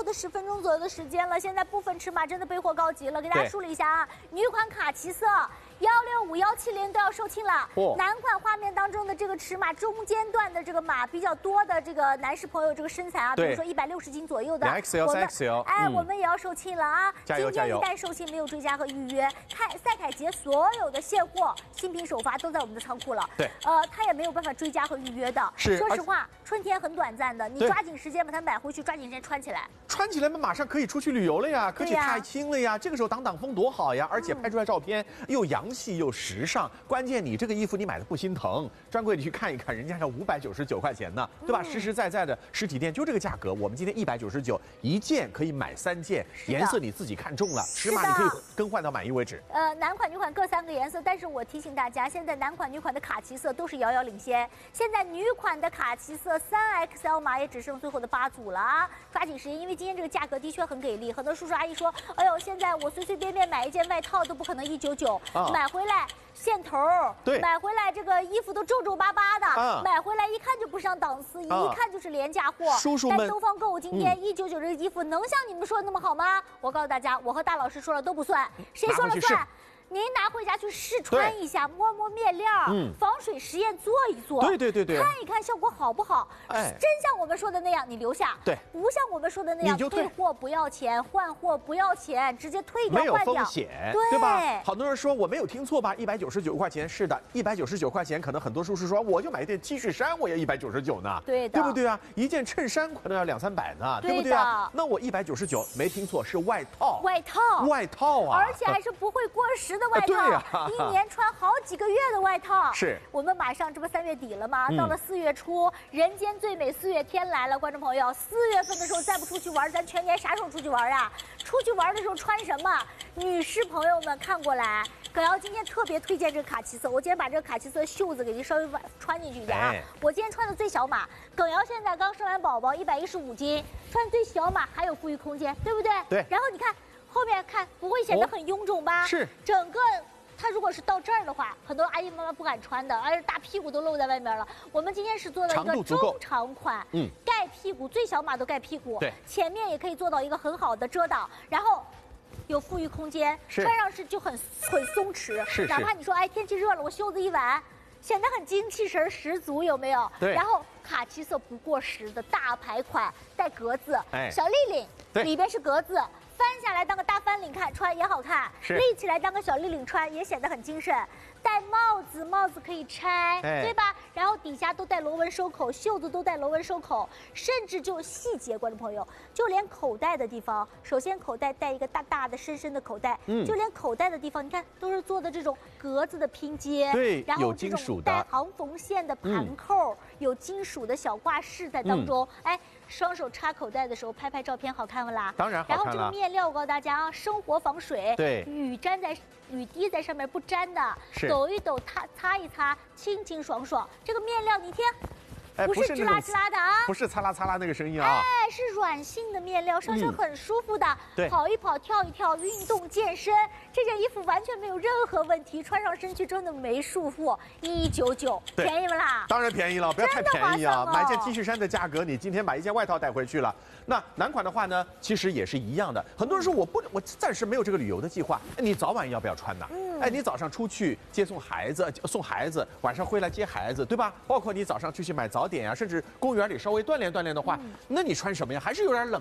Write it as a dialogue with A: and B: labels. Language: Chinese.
A: 的10分钟左右的时间了，现在部分尺码真的备货告急了，给大家梳理一下啊，女款卡其色。165、170都要售罄了。男款画面当中的这个尺码中间段的这个码比较多的这个男士朋友这个身材啊，比如说160斤左右的
B: ，2XL、3XL，
A: 我们也要售罄了啊！
B: 加油加油！
A: 今天一旦售罄，没有追加和预约，赛凯捷所有的现货新品首发都在我们的仓库了。
B: 对，
A: 它也没有办法追加和预约的。
B: 是，
A: 说实话，春天很短暂的，你抓紧时间把它买回去，抓紧时间穿起来。
B: 穿起来马上可以出去旅游了呀，可以踏青了呀，这个时候挡挡风多好呀！而且拍出来照片又洋气又时尚，关键你这个衣服你买的不心疼，专柜里去看一看，人家要599块钱呢，对吧？实实在在的实体店就这个价格，我们今天199一件可以买3件，颜色你自己看中了，尺码你可以更换到满意为止。
A: 男款女款各3个颜色，但是我提醒大家，现在男款女款的卡其色都是遥遥领先，现在女款的卡其色3XL 码也只剩最后的8组了啊，抓紧时间，因为今天这个价格的确很给力，很多叔叔阿姨说，哎呦，现在我随随便便买一件外套都不可能199，买回来。线头，对，买回来这个衣服都皱皱巴巴的，买回来一看就不上档次，一看就是廉价货。
B: 叔叔们，
A: 但东方购物今天199这个衣服能像你们说的那么好吗？我告诉大家，我和大老师说了都不算，谁说了算？您拿回家去试穿一下，摸摸面料，防水实验做一做，
B: 对，看
A: 一看效果好不好。真像我们说的那样，你留下；不像我们说的那样，退货不要钱，换货不要钱，直接退掉换掉，
B: 没有风险，对吧？好多人说我没有听错吧？199块钱，是的，199块钱，可能很多叔叔说我就买一件 T 恤衫，我也199呢，对不对啊？一件衬衫可能要200-300呢，对不对啊？那我199没听错，是外套啊，
A: 而且还是不会过时的外套，一年穿好几个月的外套。
B: 是
A: 我们马上这不3月底了吗？到了4月初，人间最美4月天来了，观众朋友，4月份的时候再不出去玩，咱全年啥时候出去玩啊？出去玩的时候穿什么？女士朋友们看过来，葛瑶今天特别推荐这个卡其色，我今天把这个卡其色袖子给您稍微穿进去一点啊。我今天穿的最小码，葛瑶现在刚生完宝宝，115斤，穿最小码还有富裕空间，对不对？
B: 对。
A: 然后你看。后面看不会显得很臃肿吧？
B: 是，
A: 整个它如果是到这儿的话，很多阿姨妈妈不敢穿的，而且大屁股都露在外面了。我们今天是做了一个中长款，盖屁股，最小码都盖屁股，
B: 对，
A: 前面也可以做到一个很好的遮挡，然后有富裕空间，穿上去就很松弛，哪怕你说天气热了，我袖子一挽，显得很精气神十足，有没有？
B: 对。
A: 然后卡其色不过时的大牌款，带格子，小立领，里边是格子。翻下来当个大翻领看穿也好看，立起来当个小立领穿也显得很精神。戴帽子，帽子可以拆，对吧？然后底下都带螺纹收口，袖子都带螺纹收口，甚至就细节，观众朋友，就连口袋的地方，首先口袋带一个大大的、深深的口袋，就连口袋的地方，你看都是做的这种格子的拼接，
B: 对，
A: 然后这种带行缝线的盘扣，有金属的小挂饰在当中，双手插口袋的时候拍拍照片好看不啦？
B: 当然好看了。
A: 然后这个面料我告诉大家啊，生活防水，
B: 对，
A: 雨滴在上面不沾的，抖一抖，擦一擦，清清爽爽。这个面料你听。不是吱啦吱啦的啊，
B: 不是擦啦擦啦那个声音啊，
A: 是软性的面料，上身很舒服的，跑一跑，跳一跳，运动健身，这件衣服完全没有任何问题，穿上身去真的没束缚，199，便宜不啦？
B: 当然便宜了，不要太便宜啊！买件 T 恤衫的价格，你今天买一件外套带回去了。那男款的话呢，其实也是一样的。很多人说我暂时没有这个旅游的计划，你早晚要不要穿呢？你早上出去接送孩子，晚上回来接孩子，对吧？包括你早上出去买早点呀，甚至公园里稍微锻炼锻炼的话，那你穿什么呀？还是有点冷。